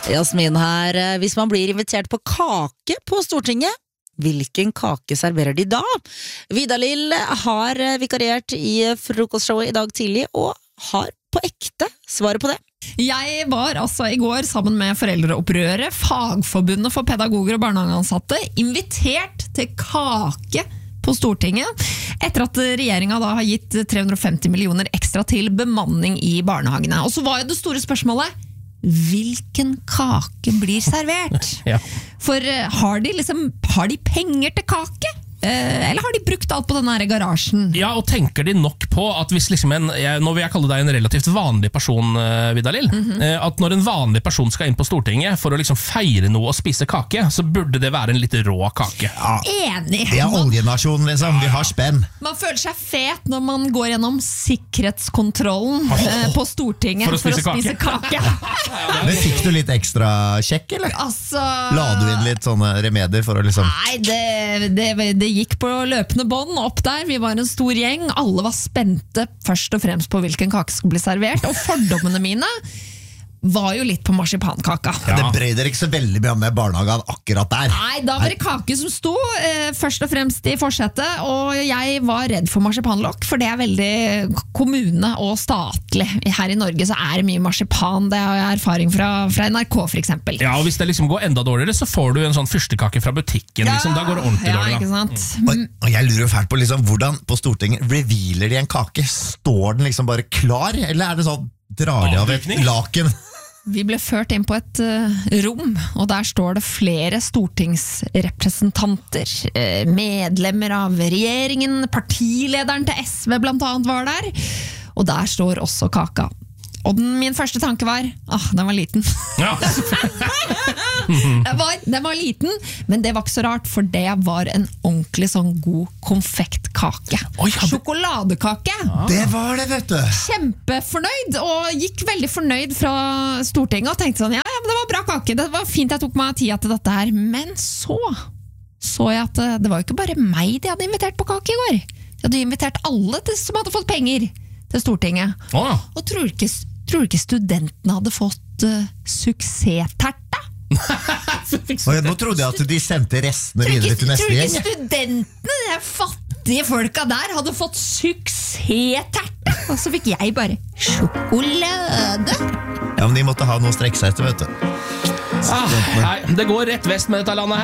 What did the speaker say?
Jasmin her, hvis man blir invitert på kake på Stortinget, hvilken kake serverer de da? Vidar-Lill har vikariert i frokostshowet i dag tidlig, og har på ekte svaret på det. Jeg var altså i går sammen med Foreldreopprøret, Fagforbundet for pedagoger og barnehageansatte, invitert til kake på Stortinget, etter at regjeringen da har gitt 350 millioner ekstra til bemanning i barnehagene. Og så var jo det store spørsmålet, hvilken kake blir servert? Ja. For har de penger til kake? Eller har de brukt alt på denne her garasjen? Ja, og tenker de nok på at hvis liksom nå vil jeg kalle deg en relativt vanlig person, Vidar-Lill, at når en vanlig person skal inn på Stortinget for å liksom feire noe og spise kake, så burde det være en litt rå kake. Ja. Enig! Vi er oljenasjonen, liksom. Vi har spenn. Man føler seg fet når man går gjennom sikkerhetskontrollen på Stortinget For å spise kake. Men fikk du litt ekstra sjekk, eller? Altså, La du inn litt sånne remedier for å liksom... Nei, det gikk på løpende bånd opp der. Vi var en stor gjeng. Alle var spente først og fremst på hvilken kake skulle bli servert. Og fordommene mine var jo litt på marsipankaka. Ja. Det brøy dere ikke så veldig mye med barnehagen akkurat der. Nei, da var det kake som sto først og fremst i forsetet, og jeg var redd for marsipanlokk, for det er veldig kommune og statlig. Her i Norge så er det mye marsipan, det har jeg erfaring fra NRK for eksempel. Ja, og hvis det liksom går enda dårligere, så får du en sånn fyrstekake fra butikken, liksom. Da går det ordentlig dårlig. Ikke sant? Og jeg lurer jo fælt på liksom, hvordan på Stortinget revealer de en kake? Står den liksom bare klar, eller er det sånn, drar de av et laken? Vi ble ført inn på et rom, og der står det flere stortingsrepresentanter, medlemmer av regjeringen, partilederen til SV blant annet var der, og der står også kaka. Og min første tanke var, den var liten. Ja. Den var liten, men det var ikke så rart, for det var en ordentlig sånn god konfektkake. Sjokoladekake. Det var det, vet du. Kjempefornøyd, og gikk veldig fornøyd fra Stortinget, og tenkte sånn, ja, men det var bra kake, det var fint jeg tok meg tida til dette her. Men så jeg at det var jo ikke bare meg de hadde invitert på kake i går. De hadde invitert alle som hadde fått penger til Stortinget. Og tror ikke studentene hadde fått suksessterta? Nå trodde jeg at de sendte restene videre til neste gjeng. Tror ikke studentene, de fattige folka der, hadde fått suksessterta? Og så fikk jeg bare sjokolade. Ja, men de måtte ha noe å strekke seg etter, vet du. Nei, det går rett vest med dette landet her.